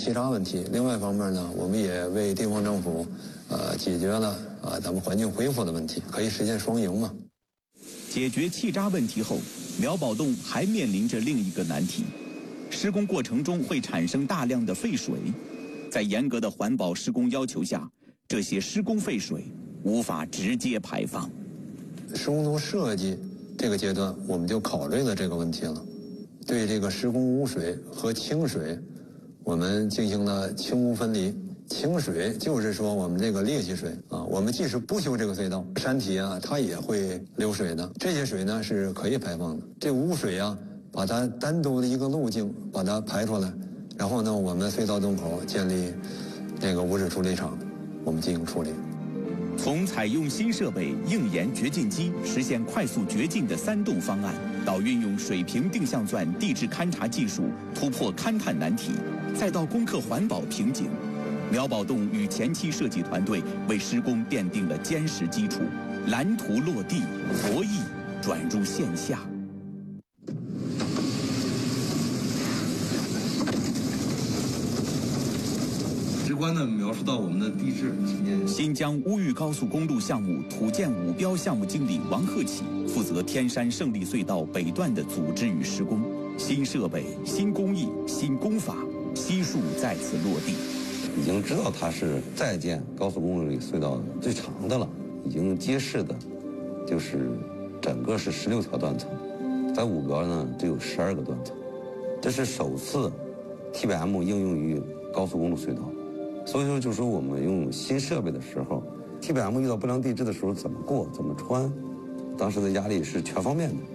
气闸问题。另外一方面呢，我们也为地方政府解决了咱们环境恢复的问题，可以实现双赢嘛。 解决气闸问题后，苗宝洞还面临着另一个难题：施工过程中会产生大量的废水，在严格的环保施工要求下，这些施工废水无法直接排放。 施工图设计这个阶段，我们就考虑了这个问题了，对这个施工污水和清水，我们进行了清污分离。清水就是说我们这个裂隙水我们即使不修这个隧道，山体它也会流水的，这些水呢是可以排放的。这污水把它单独的一个路径把它排出来，然后呢，我们隧道洞口建立这个污水处理厂，我们进行处理。 从采用新设备硬研掘进机实现快速掘进的3洞方案，到运用水平定向钻地质勘察技术突破勘探难题，再到攻克环保瓶颈，苗宝洞与前期设计团队为施工奠定了坚实基础，蓝图落地，博弈转入线下。 直观地描述到我们的地质。 新疆乌豫高速公路项目土建5标项目经理王鹤启负责天山胜利隧道北段的组织与施工，新设备、新工艺、新工法，悉数在此落地。 已经知道它是在建高速公路里隧道最长的了，已经揭示的，就是整个是16条断层，在5标呢只有12个断层，这是首次 TBM 应用于高速公路隧道。所以说，就说我们用新设备的时候 ，TBM 遇到不良地质的时候怎么过、怎么穿，当时的压力是全方面的。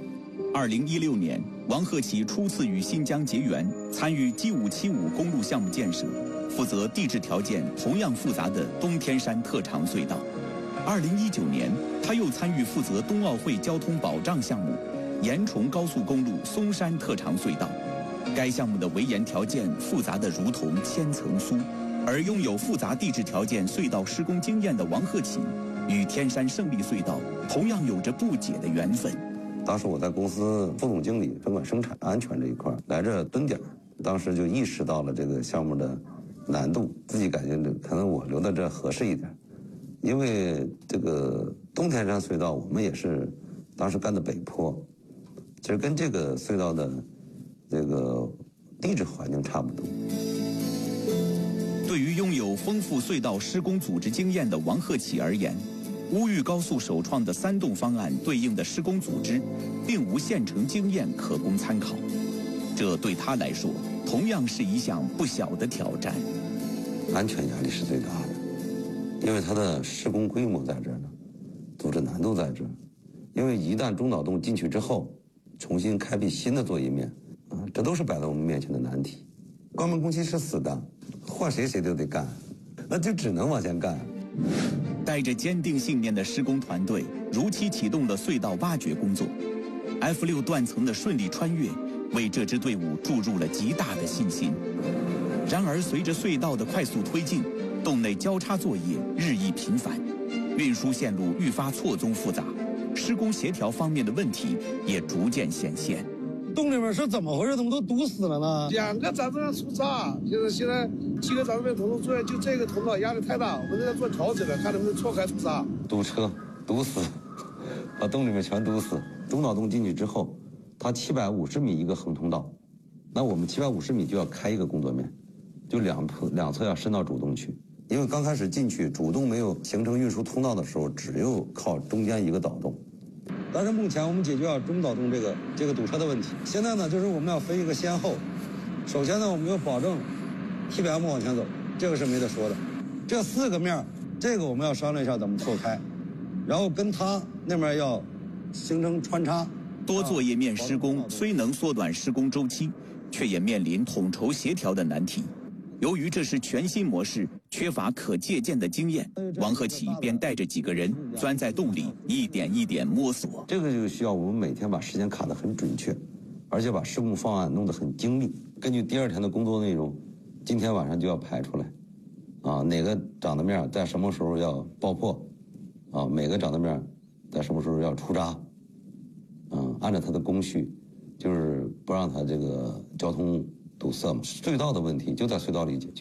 2016年，王鹤启初次与新疆结缘，参与 G575公路项目建设，负责地质条件同样复杂的东天山特长隧道。2019年，他又参与负责冬奥会交通保障项目延崇高速公路松山特长隧道。该项目的围岩条件复杂得如同千层酥。而拥有复杂地质条件隧道施工经验的王鹤启，与天山胜利隧道同样有着不解的缘分。 当时我在公司副总经理，专管生产安全这一块来这蹲点，当时就意识到了这个项目的难度，自己感觉可能我留在这合适一点，因为这个东天山隧道我们也是当时干的北坡，其实跟这个隧道的这个地质环境差不多。 对于拥有丰富隧道施工组织经验的王鹤启而言，乌豫高速首创的3洞方案对应的施工组织，并无现成经验可供参考。这对他来说，同样是一项不小的挑战。 安全压力是最大的，因为它的施工规模在这儿呢，组织难度在这儿。因为一旦中岛洞进去之后，重新开辟新的作业面，这都是摆在我们面前的难题。关门工期是死的，换谁都得干，那就只能往前干。 带着坚定信念的施工团队如期启动了隧道挖掘工作。F6断层的顺利穿越，为这支队伍注入了极大的信心。然而，随着隧道的快速推进，洞内交叉作业日益频繁，运输线路愈发错综复杂，施工协调方面的问题也逐渐显现。 洞里面是怎么回事？怎么都堵死了呢 ？2个闸子出闸，现在几个闸子被同路转，就这个通道压力太大，我们在做调整了，看能不能错开出闸。 堵车，堵死，把洞里面全堵死。中岛洞进去之后，它750米一个横通道，那我们750米就要开一个工作面，就两侧要伸到主洞去。因为刚开始进去主洞没有形成运输通道的时候，只有靠中间一个岛洞。 但是目前我们解决了中岛洞这个堵车的问题。现在呢，就是我们要分一个先后。首先呢，我们要保证 TBM 往前走，这个是没得说的。这4个面，这个我们要商量一下怎么错开，然后跟它那边要形成穿插。 多作业面施工虽能缩短施工周期，却也面临统筹协调的难题。由于这是全新模式，缺乏可借鉴的经验，王鹤启便带着几个人钻在洞里，一点一点摸索。 这个就需要我们每天把时间卡得很准确，而且把施工方案弄得很精密。根据第2天的工作内容，今天晚上就要排出来，哪个长的面在什么时候要爆破，每个长的面在什么时候要出闸，按照它的工序，就是不让它这个交通堵塞嘛。隧道的问题就在隧道里解决。